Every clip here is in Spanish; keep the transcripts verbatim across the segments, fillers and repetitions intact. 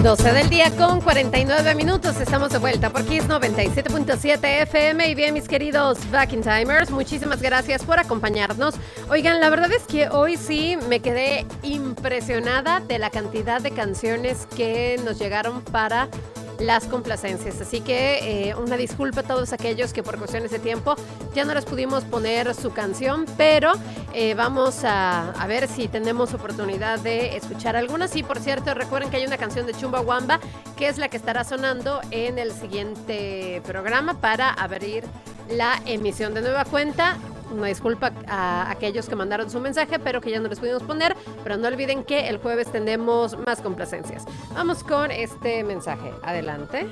doce del día con cuarenta y nueve minutos. Estamos de vuelta por Kiss noventa y siete punto siete F M. Y bien, mis queridos Back in Timers, muchísimas gracias por acompañarnos. Oigan, la verdad es que hoy sí me quedé impresionada de la cantidad de canciones que nos llegaron para las complacencias, así que eh, una disculpa a todos aquellos que por cuestiones de tiempo ya no les pudimos poner su canción, pero eh, vamos a, a ver si tenemos oportunidad de escuchar algunas. Y por cierto, recuerden que hay una canción de Chumbawamba que es la que estará sonando en el siguiente programa para abrir la emisión de nueva cuenta. Una disculpa a aquellos que mandaron su mensaje, pero que ya no les pudimos poner. Pero no olviden que el jueves tenemos más complacencias. Vamos con este mensaje. Adelante.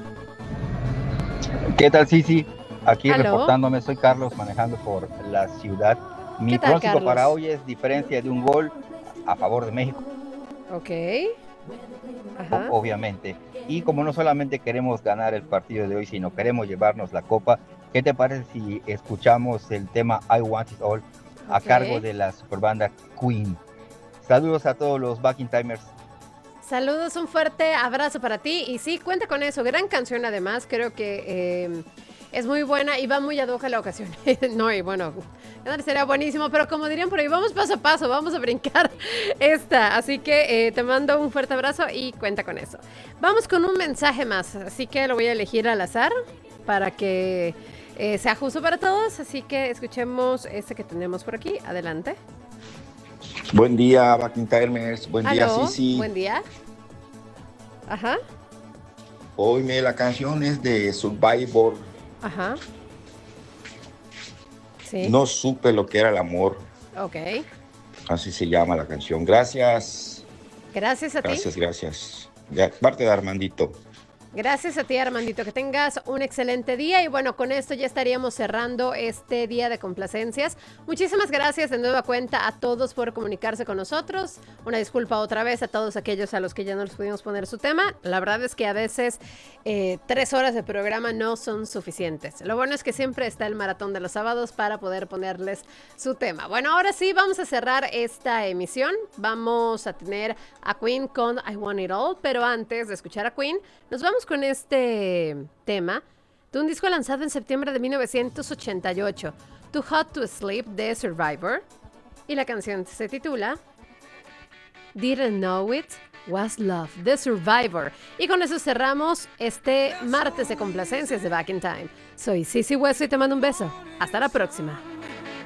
¿Qué tal, Sisi? Aquí ¿Aló? Reportándome. Soy Carlos, manejando por la ciudad. Mi ¿Qué tal, pronóstico Carlos? para hoy es diferencia de un gol a favor de México. Ok. Ajá. O- obviamente. Y como no solamente queremos ganar el partido de hoy, sino queremos llevarnos la copa, ¿qué te parece si escuchamos el tema I Want It All a Ok. cargo de la superbanda Queen? Saludos a todos los Back in Timers. Saludos, un fuerte abrazo para ti. Y sí, cuenta con eso. Gran canción además. Creo que eh, es muy buena y va muy ad hoc a la ocasión. No, y bueno, ganar sería buenísimo, pero como dirían por ahí, vamos paso a paso, vamos a brincar esta. Así que eh, te mando un fuerte abrazo y cuenta con eso. Vamos con un mensaje más, así que lo voy a elegir al azar para que eh, sea justo para todos. Así que escuchemos este que tenemos por aquí. Adelante. Buen día, Back in Timers. Buen día, Aló, Sisi. buen día. Ajá, Hoy me la canción es de Survivor. ajá. Sí. No supe lo que era el amor. Ok. Así se llama la canción. Gracias. Gracias a ti. Gracias, gracias. De parte de Armandito. Gracias a ti, Armandito. Que tengas un excelente día. Y bueno, con esto ya estaríamos cerrando este día de complacencias. Muchísimas gracias de nueva cuenta a todos por comunicarse con nosotros. Una disculpa otra vez a todos aquellos a los que ya no les pudimos poner su tema. La verdad es que a veces eh, tres horas de programa no son suficientes. Lo bueno es que siempre está el maratón de los sábados para poder ponerles su tema. Bueno, ahora sí, vamos a cerrar esta emisión. Vamos a tener a Queen con I Want It All. Pero antes de escuchar a Queen, nos vamos con este tema de un disco lanzado en septiembre de mil novecientos ochenta y ocho, Too Hot to Sleep de Survivor, y la canción se titula Didn't Know It Was Love de Survivor. Y con eso cerramos este martes de complacencias de Back in Time. Soy Sisi Hueso y te mando un beso. Hasta la próxima.